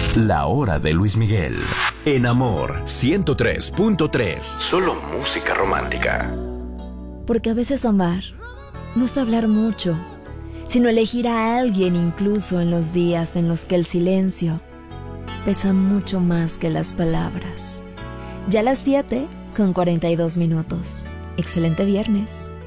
La hora de Luis Miguel. En Amor 103.3. Solo música romántica. Porque a veces amar no es hablar mucho, sino elegir a alguien incluso en los días en los que el silencio pesa mucho más que las palabras. Ya a las 7:42. Excelente viernes.